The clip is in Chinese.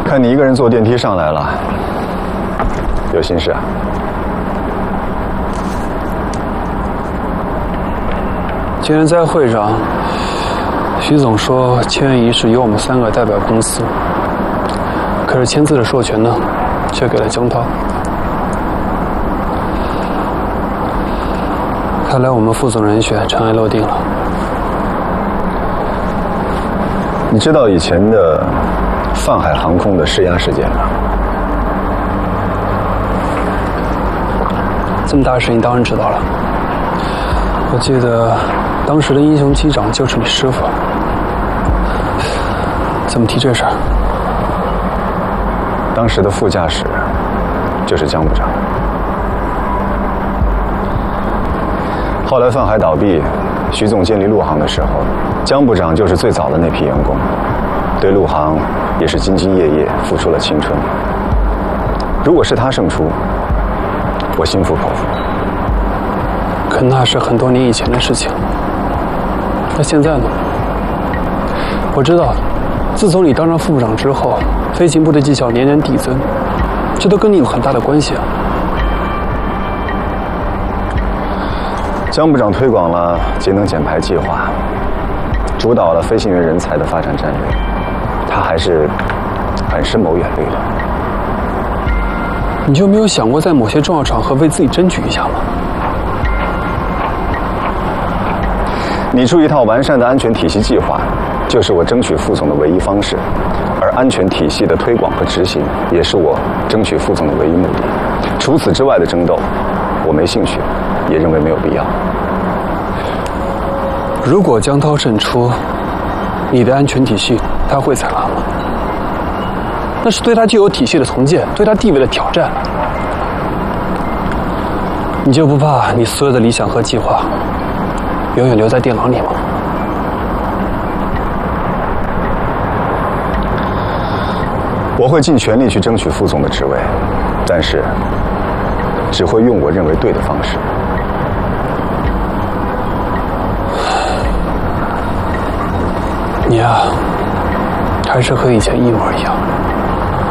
看你一个人坐电梯上来了，有心事啊？ 今天在会上，徐总说签约仪式由我们3个代表公司，可是签字的授权呢，却给了江涛。看来我们副总人选尘埃落定了。 你知道以前的泛海航空的施压事件吗？ 这么大的事情当然知道了。我记得当时的英雄机长就是你师傅。怎么提这事儿？ 当时的副驾驶就是江部长。后来泛海倒闭，徐总建立陆航的时候，江部长就是最早的那批员工，对陆航也是兢兢业业，付出了青春。如果是他胜出，我心服口服。 可那是很多年以前的事情。那现在呢？我知道，自从你当上副部长之后，飞行部的绩效年年递增，这都跟你有很大的关系啊。 江部长推广了节能减排计划，主导了飞行员人才的发展战略，他还是很深谋远虑的。 你就没有想过在某些重要场合为自己争取一下吗？ 拟出一套完善的安全体系计划，就是我争取副总的唯一方式，而安全体系的推广和执行，也是我争取副总的唯一目的。除此之外的争斗，我没兴趣，也认为没有必要。 如果江涛胜出，你的安全体系他会采纳吗？那是对他既有体系的重建，对他地位的挑战。你就不怕你所有的理想和计划永远留在电脑里吗？ 我会尽全力去争取副总的职位，但是只会用我认为对的方式。 你啊，还是和以前一模一样。